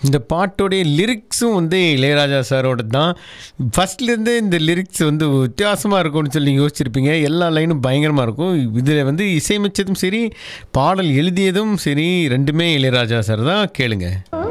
இந்த பாட்டோடைய லிரிக்ஸும் வந்து இளையராஜா சாரோட தான். ஃபஸ்ட்லேருந்து இந்த லிரிக்ஸ் வந்து வித்தியாசமாக இருக்கும்னு சொல்லி யோசிச்சிருப்பீங்க. எல்லா லைனும் பயங்கரமாக இருக்கும். இதில் வந்து இசையமைச்சதும் சரி, பாடல் எழுதியதும் சரி, ரெண்டுமே இளையராஜா சார் தான். கேளுங்க.